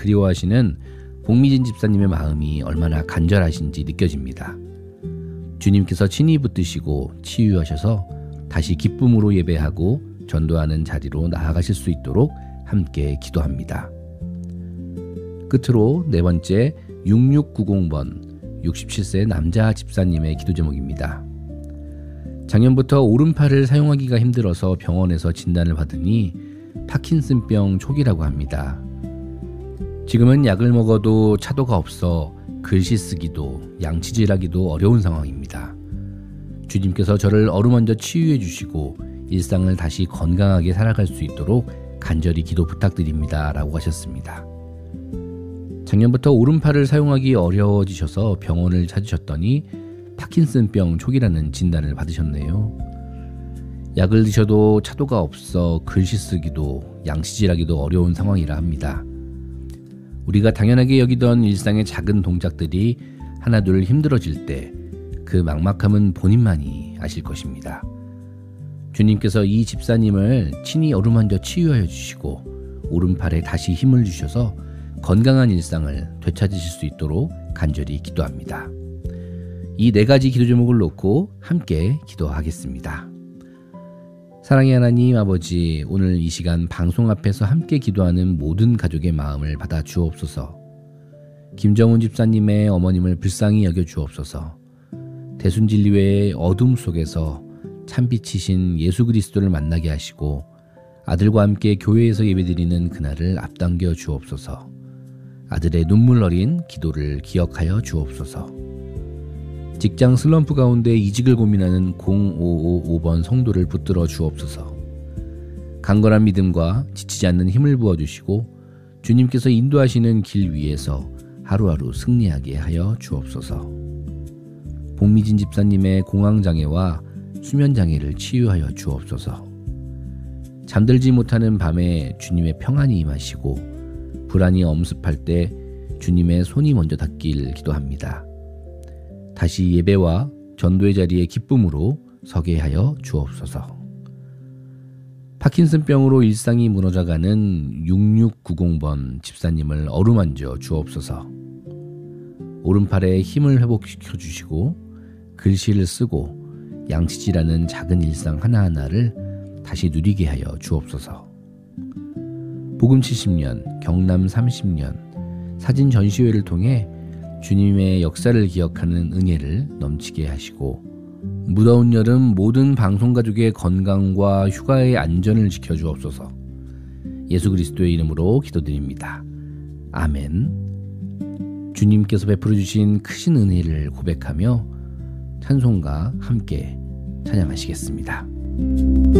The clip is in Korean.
그리워하시는 복미진 집사님의 마음이 얼마나 간절하신지 느껴집니다. 주님께서 친히 붙드시고 치유하셔서 다시 기쁨으로 예배하고 전도하는 자리로 나아가실 수 있도록 함께 기도합니다. 끝으로 네 번째 6690번 67세 남자 집사님의 기도 제목입니다. 작년부터 오른팔을 사용하기가 힘들어서 병원에서 진단을 받으니 파킨슨병 초기라고 합니다. 지금은 약을 먹어도 차도가 없어 글씨 쓰기도 양치질하기도 어려운 상황입니다. 주님께서 저를 어루만져 치유해 주시고 일상을 다시 건강하게 살아갈 수 있도록 간절히 기도 부탁드립니다. 라고 하셨습니다. 작년부터 오른팔을 사용하기 어려워지셔서 병원을 찾으셨더니 파킨슨병 초기라는 진단을 받으셨네요. 약을 드셔도 차도가 없어 글씨 쓰기도 양치질하기도 어려운 상황이라 합니다. 우리가 당연하게 여기던 일상의 작은 동작들이 하나둘 힘들어질 때 그 막막함은 본인만이 아실 것입니다. 주님께서 이 집사님을 친히 어루만져 치유하여 주시고 오른팔에 다시 힘을 주셔서 건강한 일상을 되찾으실 수 있도록 간절히 기도합니다. 이 네 가지 기도 제목을 놓고 함께 기도하겠습니다. 사랑의 하나님 아버지, 오늘 이 시간 방송 앞에서 함께 기도하는 모든 가족의 마음을 받아 주옵소서. 김정훈 집사님의 어머님을 불쌍히 여겨 주옵소서. 대순진리회의 어둠 속에서 참빛이신 예수 그리스도를 만나게 하시고 아들과 함께 교회에서 예배드리는 그날을 앞당겨 주옵소서. 아들의 눈물 어린 기도를 기억하여 주옵소서. 직장 슬럼프 가운데 이직을 고민하는 0555번 성도를 붙들어 주옵소서. 강건한 믿음과 지치지 않는 힘을 부어주시고 주님께서 인도하시는 길 위에서 하루하루 승리하게 하여 주옵소서. 복미진 집사님의 공황장애와 수면장애를 치유하여 주옵소서. 잠들지 못하는 밤에 주님의 평안이 임하시고 불안이 엄습할 때 주님의 손이 먼저 닿길 기도합니다. 다시 예배와 전도의 자리에 기쁨으로 서게 하여 주옵소서. 파킨슨병으로 일상이 무너져가는 6690번 집사님을 어루만져 주옵소서. 오른팔에 힘을 회복시켜 주시고 글씨를 쓰고 양치질하는 작은 일상 하나하나를 다시 누리게 하여 주옵소서. 복음 70년, 경남 30년 사진 전시회를 통해 주님의 역사를 기억하는 은혜를 넘치게 하시고 무더운 여름 모든 방송가족의 건강과 휴가의 안전을 지켜주옵소서. 예수 그리스도의 이름으로 기도드립니다. 아멘. 주님께서 베풀어 주신 크신 은혜를 고백하며 찬송과 함께 찬양하시겠습니다.